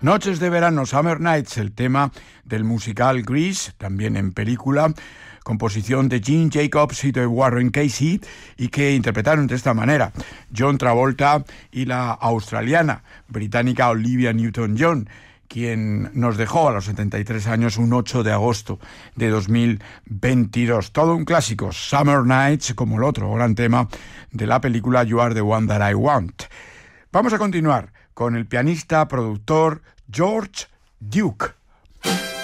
Noches de verano, Summer Nights, el tema del musical Grease, también en película, composición de Gene Jacobs y de Warren Casey, y que interpretaron de esta manera John Travolta y la australiana británica Olivia Newton-John, quien nos dejó a los 73 años un 8 de agosto de 2022. Todo un clásico, Summer Nights, como el otro gran tema de la película You Are the One That I Want. Vamos a continuar con el pianista, productor George Duke.